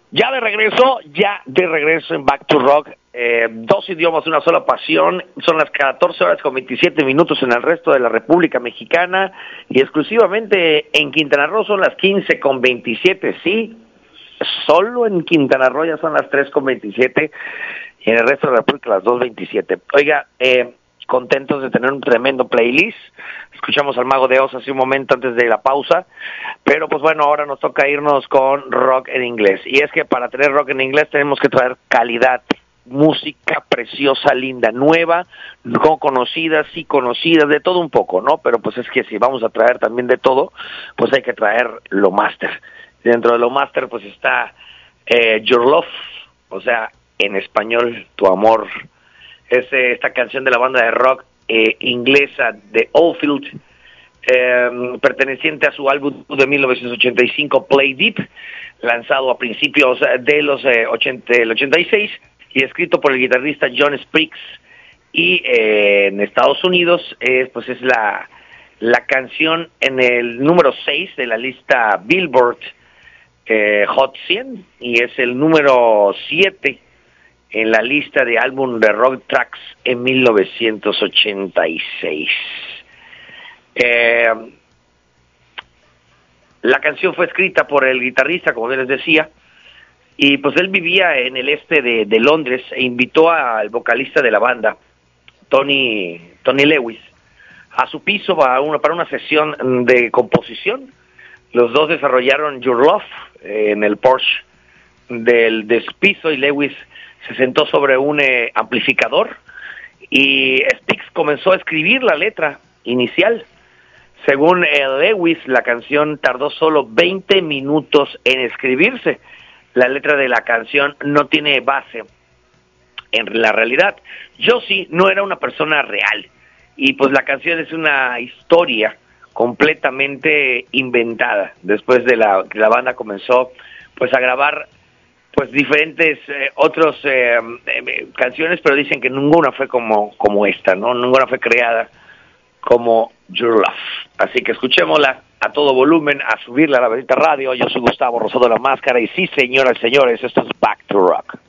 Ya de regreso en Back to Rock. 2 idiomas, una sola pasión. Son las 14:27 en el resto de la República Mexicana y exclusivamente en Quintana Roo son las 15:27. Sí, solo en Quintana Roo ya son las 3:27 y en el resto de la República las 2:27. Oiga, contentos de tener un tremendo playlist. Escuchamos al Mago de Oz hace un momento antes de la pausa, pero pues bueno, ahora nos toca irnos con rock en inglés. Y es que para tener rock en inglés tenemos que traer calidad, música preciosa, linda, nueva, no conocidas, sí conocidas, de todo un poco, ¿no? Pero pues es que si vamos a traer también de todo, pues hay que traer lo master. Dentro de lo master pues está Your Love, o sea, en español, tu amor. Es esta canción de la banda de rock inglesa de Oldfield, perteneciente a su álbum de 1985, Play Deep, lanzado a principios de los del 86 y escrito por el guitarrista John Spriggs. Y en Estados Unidos pues es la canción en el número 6 de la lista Billboard Hot 100 y es el número 7 en la lista de álbum de rock tracks en 1986. La canción fue escrita por el guitarrista, como les decía, y pues él vivía en el este de Londres e invitó al vocalista de la banda, Tony Lewis, a su piso para una sesión de composición. Los dos desarrollaron Your Love en el Porsche del piso y Lewis se sentó sobre un amplificador y Spriggs comenzó a escribir la letra inicial. Según Lewis, la canción tardó solo 20 minutos en escribirse. La letra de la canción no tiene base en la realidad. Josie no era una persona real y pues la canción es una historia completamente inventada. Después de la banda comenzó pues a grabar pues diferentes otros canciones, pero dicen que ninguna fue como esta, ¿no? Ninguna fue creada como Your Love. Así que escuchémosla a todo volumen, a subirla a la Bendita Radio. Yo soy Gustavo Rosado La Máscara y sí, señoras y señores, esto es Back to Rock.